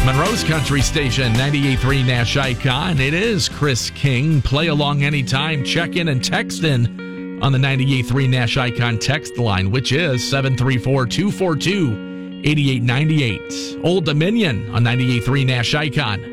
Monroe's Country Station, 98.3 Nash Icon. It is Chris King. Play along anytime. Check in and text in on the 98.3 Nash Icon text line, which is 734-242-8898. Old Dominion on 98.3 Nash Icon.